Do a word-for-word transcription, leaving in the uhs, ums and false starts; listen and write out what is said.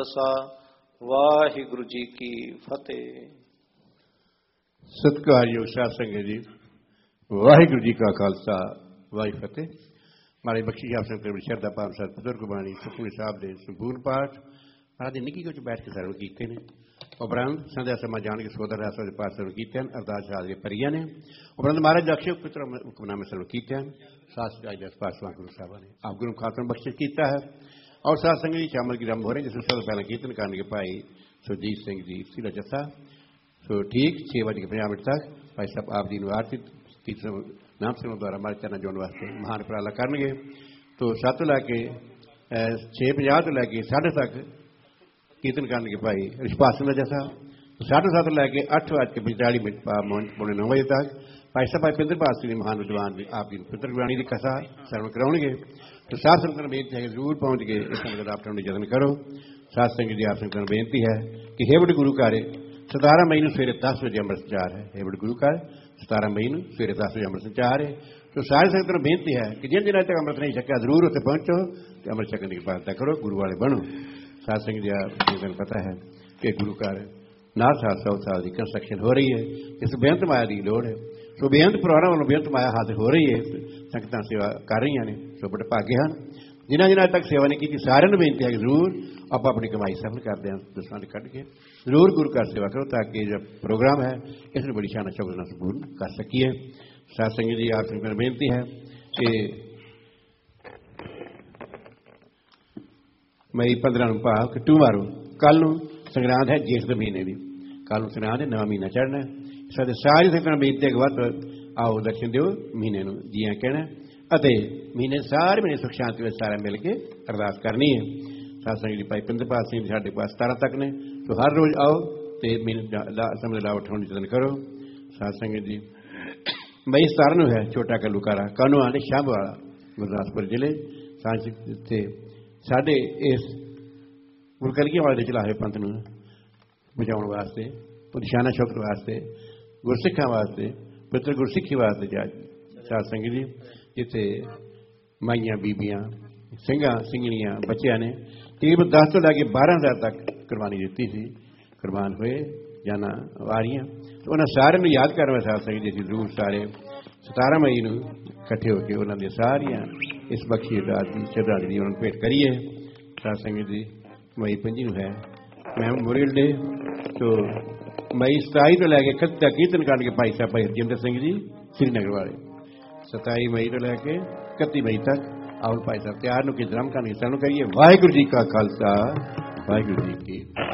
ਵਾਹਿਗੁਰੂ ਜੀ ਕੀ ਫਤਿਹ। ਸਤਿਕਾਰਯੋਗ ਸਾਧ ਸੰਗਤ ਜੀ, ਵਾਹਿਗੁਰੂ ਜੀ ਕਾ ਖਾਲਸਾ ਵਾਹਿਗੁਰੂ ਫਤਿਹ। ਮਾਰੇ ਬਖਸ਼ੀ ਆਪ ਸੰਗਤ ਸ਼ਰਧਾ ਭਾਵ ਸਤ ਬਜ਼ੁਰਗ ਬਾਣੀ ਸੁਖਮਨੀ ਸਾਹਿਬ ਦੇ ਸੰਪੂਰਨ ਪਾਠ ਮਹਾਰਾਜ ਦੀ ਨਿੱਕੀ ਕੁਝ ਬੈਠ ਕੇ ਸਰਵ ਕੀਤੇ ਨੇ। ਉਪਰੰਤ ਸੰਧਿਆ ਸਮਾਂ ਜਾਣ ਕੇ ਸੋਦਰ ਰਾਸਾ ਦੇ ਪਾਠ ਸਰਵ ਕੀਤੇ ਹਨ। ਅਰਦਾਸ ਹਾਜ਼ਰੀ ਭਰੀਆਂ ਨੇ। ਉਪਰੰਤ ਮਹਾਰਾਜ ਦੇ ਅਕਸ਼ੇ ਪੁੱਤਰ ਹੁਕਮਨਾਮੇ ਸਰਵ ਕੀਤੇ ਹਨ। ਸਾਸਤ੍ਰ ਦੇ ਪਾਸਵਾਂ ਗੁਰੂ ਸਾਹਿਬਾਨ ਨੇ ਆਪ ਗੁਰੂ ਖਾਤਮ ਬਖਸ਼ਿਸ਼ ਕੀਤਾ ਹੈ। और सात संगत जी शामिल की रम हो रहे हैं, जिसमें सबसे पहला कीर्तन करने के भाई सुरजीत सिंह जी सीला जत्था। सो ठीक छः बज के पंजाह मिनट तक भाई साहब आप जी आरती तीसरे नाम सिंह द्वारा हमारे चरण जोड़ने वास्ते महान उपराला करेंगे। तो सत्त लैके छः पंजाह तो लैके साढ़े तक कीर्तन करने के भाई रिशपाल सिंह जत्था। साढ़े सत्त लैके अठ बज के पंताली मिनट पौने नौ बजे तक भाई साहब भाई पिंदर पास जी महान विद्वान आप जी पितर गुरबाणी की कथा श्रवण कराउणगे। तो साध संगत बेनती है कि जरूर पहुँच गए इस संगत आप यतन करो। साध संगत जी आप संगत बेनती है कि हेवड़ गुरु घर सतारह मई को सवेरे दस बजे अमृत संचार है। हेवड़ गुरु घर सतारह मई को सवेरे दस बजे अमृत संचार है। तो सारे संगत बेनती है कि जिन दिनों तक अमृत नहीं छकिया जरूर उत्थे पहुँचो तो अमृत छकने की प्रार्थना करो, गुरु वाले बनो। साध संगत जी आप पता है कि गुरु घर नाथ सात सौ साल की कंस्ट्रक्शन हो रही है। इस बेअंत माया की लोड़ है। सो बेअंत परिवारों वालों बेअंत माया हासिल हो रही है। संगत सेवा कर रही ने। सो बड़े भाग्य हैं जिन्हें जिन्हें तक सेवा नहीं की। सारे बेनती है कि जरूर आप अपनी कमाई सफल करते हैं दसवां कट के जरूर गुरु घर सेवा करो ताकि जो प्रोग्राम है इसमें बड़ी शान चौकस संपूर्ण कर सकिए। साध संगत जी आप संगत बेनती है कि मई पंद्रह भाव टू मारो कल संग्रांद है जेठ के महीने की। कल संग्रांद है नवा महीना चढ़ना। साढ़े सारी संगत बेनती है कि वध आओ दर्शन दिओ महीने में जिया कहना अते महीने सारे महीने सुख शांति में सारा मिल के अरदास करनी है। साध संगत जी भाई पिंदर पाल सिंह साढ़े पास सतारह तक ने। तो हर रोज आओ तो महीने समझ लाभ उठाने जतन करो। साध संगत जी मई सतारह है छोटा कलूकारा कानू आने शाम वाला गुरदासपुर जिले थे साढ़े इस गुरकलगी वाले चलाए पंथ में बचाने वास्ते निशाना शौकत वास्ते गुरसिखा वास्ते पुत्र गुरसिखी वास्ते जा साध संगत जी जिथे माइया बीबियां सिंघा सिंघणियां बच्चिया ने तकरीबन दस तो लैके बारह हज़ार तक कुर्बानी दी थी। कुर्बान हुए जाना वारियां तो उन्होंने सारे याद करने साध संगत जी जरूर सारे सतारह मई को इकट्ठे होकर उन्होंने सारिया इस बख्शी अरदास की श्रद्धांजलि उन्होंने भेंट करिए। साध संगत जी मई पंजी है मैमोरियल डे। तो मई सताई तो लैके इकत्ती तक कीर्तन करने के भाई साहब भाई हरजिंदर सिंह जी श्रीनगर वाले सताई मई तो लैके इकत्ती मई तक आओ भाई साहब तैयार नो कि जरम करने सर्व करिए। वाहिगुरू जी का खालसा वाहिगुरू जी की